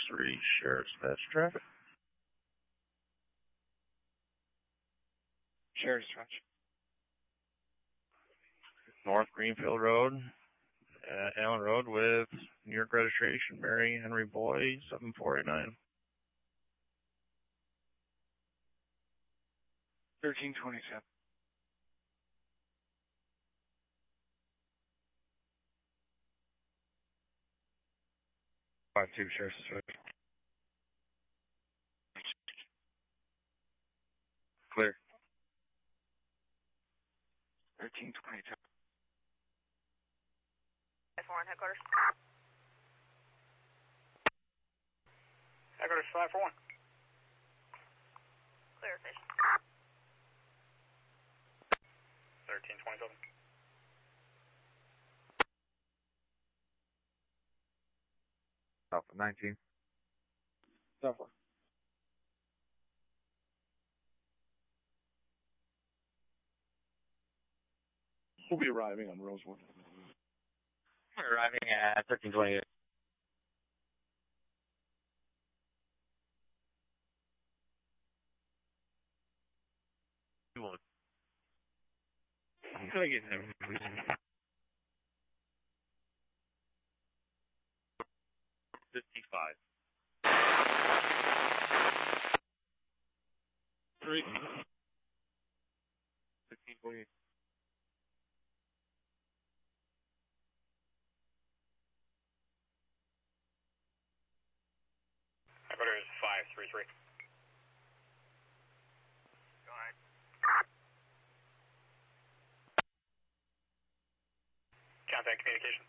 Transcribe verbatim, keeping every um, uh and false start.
three, Sheriff's Dispatch traffic. Sheriff's Dispatch. North Greenfield Road, uh, Allen Road with New York registration, Mary Henry Boy, seven four eight nine. thirteen twenty-seven. five two, Sheriff's Dispatch. Clear. thirteen twenty-seven. five four one, headquarters. Headquarters five four one. Clear station. thirteen twenty-seven. Alpha nineteen. Alpha. We'll be arriving on Rosewood. We're arriving at thirteen twenty-eight. One. I'm gonna get him. Fifty-five. Three. Fifteen twenty-eight. Headquarters five three three. Go ahead. Contact communication.